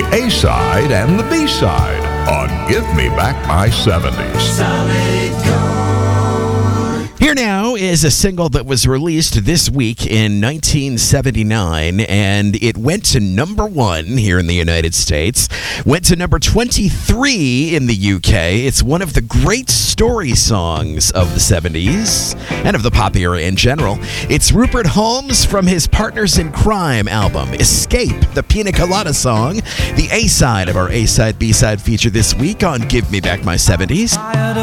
A-side and the B-side on Give Me Back My 70s. Solid Gold. Here now is a single that was released this week in 1979, and it went to number 1 here in the United States, went to number 23 in the UK. It's one of the great story songs of the 70s and of the pop era in general. It's Rupert Holmes from his Partners in Crime album, Escape, the Pina Colada song, the A-side of our A-side, B-side feature this week on Give Me Back My 70s.